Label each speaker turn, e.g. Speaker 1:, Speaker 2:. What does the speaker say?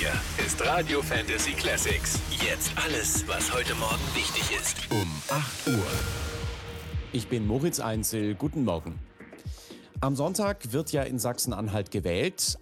Speaker 1: Hier ist Radio Fantasy Classics. Jetzt alles, was heute Morgen wichtig ist. Um 8 Uhr.
Speaker 2: Ich bin Moritz Einzel. Guten Morgen. Am Sonntag wird ja in Sachsen-Anhalt gewählt.